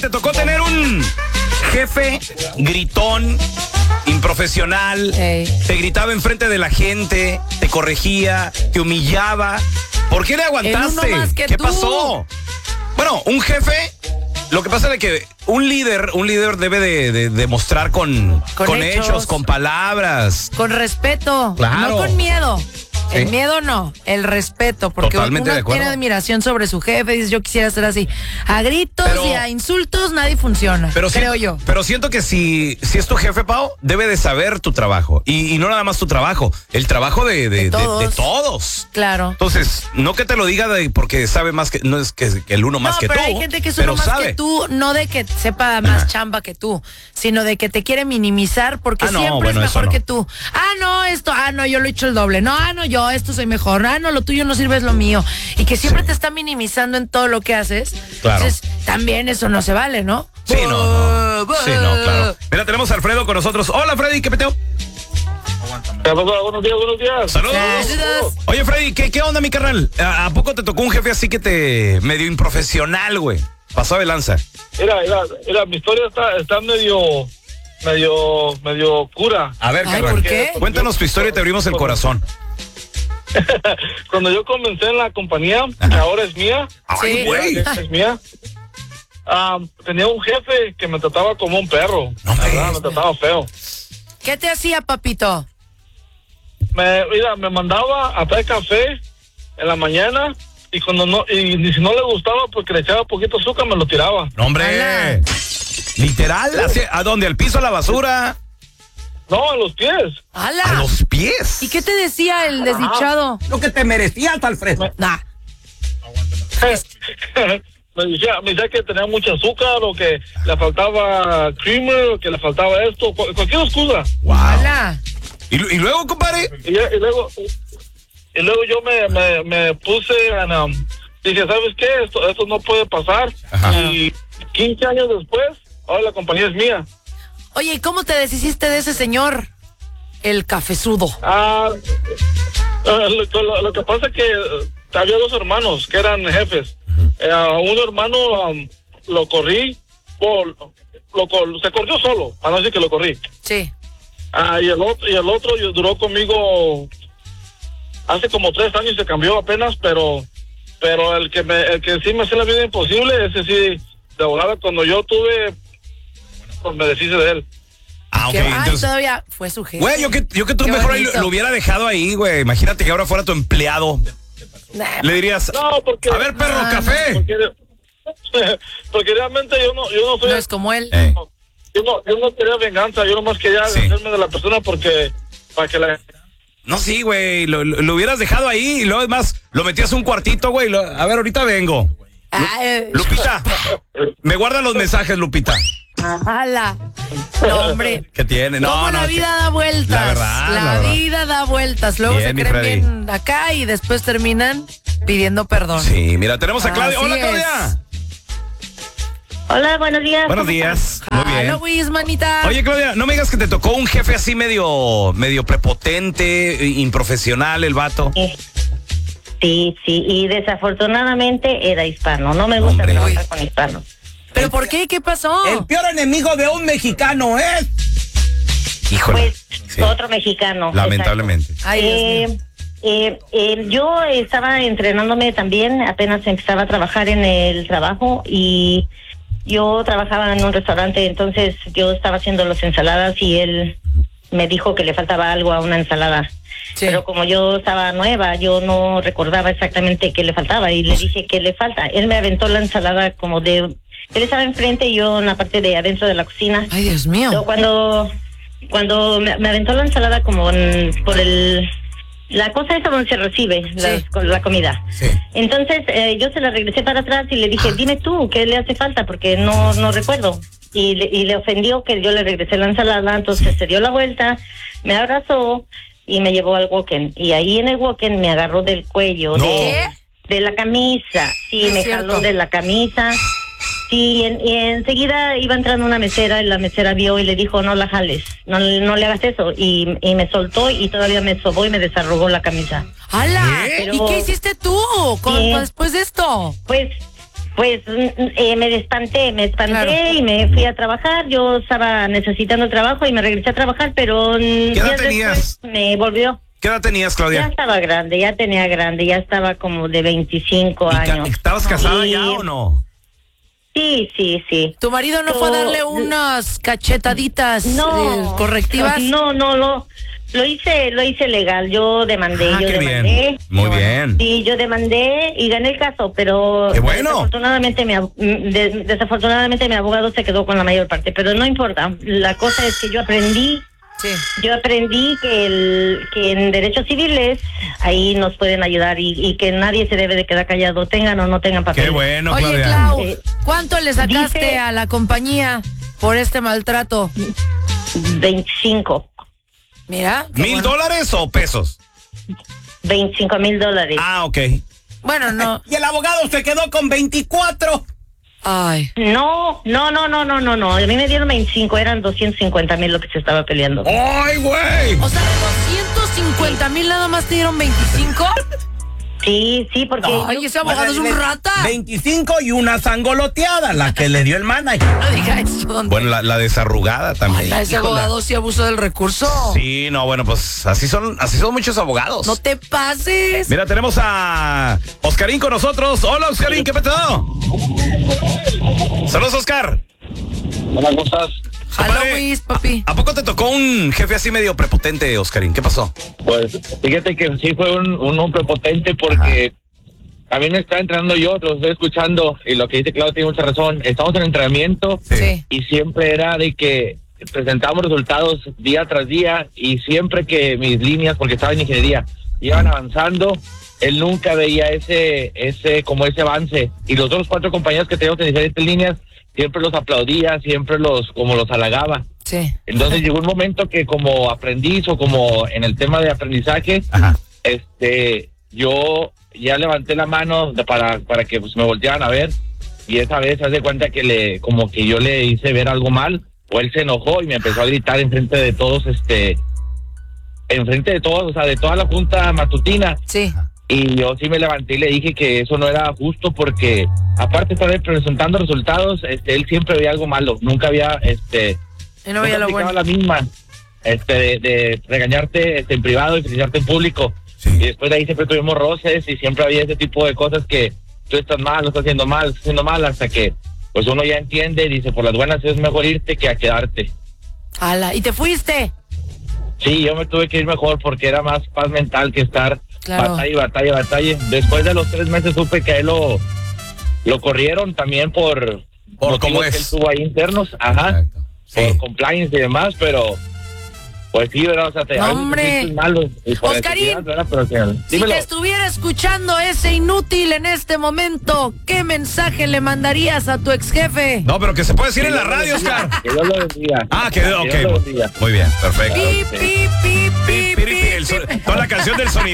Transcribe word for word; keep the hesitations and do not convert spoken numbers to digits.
¿te tocó tener un jefe gritón, improfesional? Ey. Te gritaba enfrente de la gente, te corregía, te humillaba. ¿Por qué le aguantaste? El uno más que ¿Qué tú. pasó? Bueno, un jefe, lo que pasa es que un líder, un líder debe de, de, de mostrar con, Con con hechos. hechos. con palabras. Con respeto, Claro. no con miedo. Sí. El miedo no, el respeto, porque Totalmente uno de acuerdo. tiene admiración sobre su jefe, dice yo quisiera ser así. A gritos Pero- y a insultos nadie funciona, Pero creo siento, yo. Pero siento que si, si es tu jefe, Pau, debe de saber tu trabajo. Y, y no nada más tu trabajo, el trabajo de, de, De de- todos. de todos. Claro. Entonces, no que te lo diga de, porque sabe más que, no es que, que el uno más no, que pero tú. hay gente que es pero uno más sabe. que tú, no de que sepa más chamba que tú, sino de que te quiere minimizar porque Ah, no, siempre bueno, es eso mejor no. que tú. Ah, no, esto, ah, no, yo lo he hecho el doble. No, ah, no, yo esto soy mejor. Ah, no, lo tuyo no sirve, es lo mío. Y que siempre Sí. te está minimizando en todo lo que haces. Claro. Entonces, también eso no se vale, ¿no? Sí, no, no. Sí, no, claro. Mira, tenemos a Alfredo con nosotros. Hola, Freddy, ¿qué peteo? ¿Qué pasó? Buenos días, buenos días. Saludos. Saludos. Oye, Freddy, ¿qué, qué onda, mi carnal? ¿A, ¿A poco te tocó un jefe así que te medio improfesional, güey? Pasó de lanza. Mira, mira, mira, mi historia está, está medio, medio, medio cura. A ver, Ay, carnal. ¿por qué? Cuéntanos tu historia y te abrimos el corazón. Cuando yo comencé en la compañía, Ajá. que ahora es mía, Ay, Sí. güey. es mía, ah, tenía un jefe que me trataba como un perro. No La me- verdad, me trataba feo. ¿Qué te hacía, papito? Me, mira, me mandaba a traer café en la mañana y cuando no, y, y si no le gustaba porque le echaba poquito azúcar, me lo tiraba. No, hombre. Ala. Literal, ¿hacia- ¿a dónde? ¿Al piso, a la basura? No, a los pies. ¡Hala! A los pies. ¿Y qué te decía el desdichado? Lo que te merecías, Alfredo. Nah. me decía, me decía que tenía mucho azúcar o que le faltaba creamer o que le faltaba esto, cu- cualquier excusa. Wow. ¡Hala! ¿Y, lu- y luego, compadre? Y, ya- y luego y luego yo me, me, me puse en, um, dije, ¿sabes qué? Esto, esto no puede pasar. Ajá. Y quince años después, ahora la compañía es mía. Oye, ¿y cómo te deshiciste de ese señor? El cafezudo. Ah, eh, lo, lo- lo que pasa es que eh, había dos hermanos que eran jefes. Eh, a un hermano um, lo corrí, o lo, cor- se corrió solo, a no decir que lo corrí. Sí. Ah, y el otro, y el otro duró conmigo hace como tres años, se cambió apenas, pero pero el que me, el que sí me hacía la vida imposible, ese sí, de volada, cuando yo tuve, pues me deshice de él. Ah, ok. Que, ay, Entonces, todavía fue su jefe. güey, yo que, yo que tú Qué mejor ahí lo, bonito. lo hubiera dejado ahí, güey. Imagínate que ahora fuera tu empleado. Nah, Le dirías, No, porque... a ver, perro, Ah, café. Porque, porque realmente yo no, yo no soy... no es como él. Eh, Yo no, yo no quería venganza, yo nomás quería Sí. hacerme de la persona porque... Para que la... No, sí, güey. Lo, lo- lo hubieras dejado ahí y luego además lo metías un cuartito, güey. lo- a ver, ahorita vengo. Ah, eh, Lupita, me guardan los mensajes, Lupita. ¡Hala! No, hombre. ¿Qué tiene? No, Como no, la que- vida da vueltas. La verdad, La, la verdad. vida da vueltas. Luego Bien, se mi creen Freddy. bien acá y después terminan pidiendo perdón. Sí, mira, tenemos a Claudia. Así Hola, es. Claudia. Hola, buenos días. Buenos ¿Cómo días. Muy bien. Hola, Luis, manita. Oye, Claudia, no me digas que te tocó un jefe así medio, medio prepotente, improfesional, el vato. estás? Sí, sí, y desafortunadamente era hispano. No me gusta Hombre. trabajar con hispanos. ¿Pero por qué? ¿Qué pasó? El peor enemigo de un mexicano es... Híjole. Pues Sí. otro mexicano. Lamentablemente. Ay, Dios Eh, mío. eh, eh, yo estaba entrenándome también, apenas empezaba a trabajar en el trabajo y yo trabajaba en un restaurante, entonces yo estaba haciendo las ensaladas y él me dijo que le faltaba algo a una ensalada. Sí. Pero como yo estaba nueva, yo no recordaba exactamente qué le faltaba y le dije que le falta. Él me aventó la ensalada como de... Él estaba enfrente y yo en la parte de adentro de la cocina. Ay, Dios mío. Pero cuando cuando me, me aventó la ensalada como en- por el la cosa esa donde se recibe las- Sí. con la comida. Sí. Entonces eh, yo se la regresé para atrás y le dije, dime tú, ¿qué le hace falta? Porque no no recuerdo. Y le, y le ofendió que yo le regresé la ensalada, entonces se dio la vuelta, me abrazó y me llevó al walk-in. Y ahí en el walk-in me agarró del cuello, No. de, de la camisa. Sí, Es me cierto. jaló de la camisa. Sí, y, en- y enseguida iba entrando una mesera y la mesera vio y le dijo, no la jales, no, no le hagas eso. Y, y me soltó y todavía me sobó y me desarrugó la camisa. ¡Hala! ¿Qué? ¿Y Pero- qué hiciste tú con, Sí. después de esto? Pues, Pues eh, me espanté, me espanté Claro. y me fui a trabajar. Yo estaba necesitando trabajo y me regresé a trabajar, pero ¿Qué edad días tenías? después me volvió. ¿Qué edad tenías, Ya Claudia? estaba grande, ya tenía grande, ya estaba como de veinticinco ¿Y ca- años. ¿Estabas casada Y- ya o no? Sí, sí, sí. ¿Tu marido no fue a darle unas cachetaditas No, eh, correctivas? No, no, lo, lo hice, lo hice legal. Yo demandé, Ah, yo qué demandé. bien. Muy bien. Sí, yo demandé y gané el caso, pero ¡Qué bueno! desafortunadamente mi, ab- de- desafortunadamente mi abogado se quedó con la mayor parte, pero no importa. La cosa es que yo aprendí, Sí. yo aprendí que el que en derechos civiles ahí nos pueden ayudar y, y que nadie se debe de quedar callado, tengan o no tengan papel. Qué bueno, Oye, Claudia. Clau, Eh, ¿cuánto le sacaste dice- a la compañía por este maltrato? veinticinco, Mira. qué ¿Mil bueno. dólares o pesos? veinticinco mil dólares. Ah, ok. Bueno, no. Y el abogado se quedó con veinticuatro. Ay. No, no, no, no, no, no, no. A mí me dieron veinticinco, eran doscientos cincuenta mil lo que se estaba peleando. ¡Ay, güey! O sea, doscientos cincuenta mil nada más te dieron veinticinco. Sí, sí, porque Ay, ese abogado es un rata. veinticinco y una sangoloteada, la que le dio el manager. No diga eso. don Bueno, la, la desarrugada también. Ese abogado sí abusó del recurso. Sí, no, bueno, pues así son, así son muchos abogados. No te pases. Mira, tenemos a Oscarín con nosotros. Hola, Oscarín, ¿qué petado? Saludos, Oscar. Hola, ¿cómo estás? Halloween, papi. ¿A poco te tocó un jefe así medio prepotente, Oscarín? ¿Qué pasó? Pues fíjate que sí fue un, un, un prepotente porque a mí me está entrenando yo, lo estoy escuchando y lo que dice Claudio tiene mucha razón. Estamos en entrenamiento Sí. y siempre era de que presentamos resultados día tras día y siempre que mis líneas, porque estaba en ingeniería, iban avanzando, él nunca veía ese, ese, como ese avance. Y los otros cuatro compañeros que teníamos en diferentes líneas, siempre los aplaudía, siempre los, como los halagaba. Sí. Entonces llegó un momento que como aprendiz o como en el tema de aprendizaje, Ajá. este, yo ya levanté la mano de- para, para que pues, me voltearan a ver y esa vez se hace cuenta que le, como que yo le hice ver algo mal o él se enojó y me empezó a gritar enfrente de todos, este, enfrente de todos, o sea, de toda la junta matutina. Sí. Y yo sí me levanté y le dije que eso no era justo porque aparte de estar presentando resultados, este, él siempre veía algo malo, nunca había, este, Y no veía lo aplicaba bueno. la misma, este, de, de regañarte este, en privado y felicitarte en público. Sí. Y después de ahí siempre tuvimos roces y siempre había ese tipo de cosas que tú estás mal, lo estás haciendo mal, estás haciendo mal, hasta que pues uno ya entiende y dice, por las buenas es mejor irte que a quedarte. Ala, ¿y te fuiste? Sí, yo me tuve que ir mejor porque era más paz mental que estar Claro. batalla y batalla, batalla. Después de los tres meses supe que a él lo, lo corrieron también por, Por motivos cómo que es. él tuvo ahí internos, ajá, Exacto. Sí. por compliance y demás, pero pues sí, ¿verdad? O sea, te No, a veces hombre. te sientes malo y por Oscarín, necesidad, ¿verdad? Pero que- Si dímelo. te estuviera escuchando ese inútil en este momento, ¿qué mensaje le mandarías a tu ex jefe? No, pero que se puede decir en la Dios lo radio, bendiga, Oscar. Que Dios lo bendiga. Ah, que Dios lo ok. bendiga. Muy bien, perfecto. Pi, pi, pi, Pi, pi, pi, pi, pi, el pi. son- toda la canción del sonido.